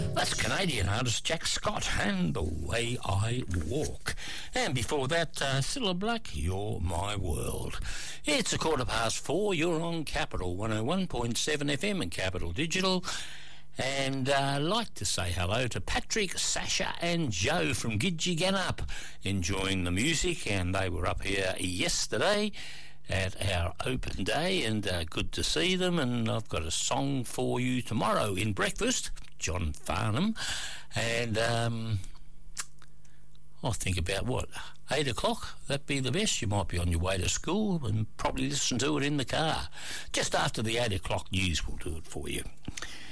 That's Canadian artist Jack Scott and The Way I Walk. And before that, Cilla Black, You're My World. It's 4:15. You're on Capital 101.7 FM and Capital Digital. And I'd like to say hello to Patrick, Sasha and Joe from Gidgee Ganup, enjoying the music, and they were up here yesterday at our open day, and good to see them. And I've got a song for you tomorrow in breakfast, John Farnham, and I think about 8 o'clock, that'd be the best. You might be on your way to school and probably listen to it in the car. Just after the 8 o'clock news will do it for you.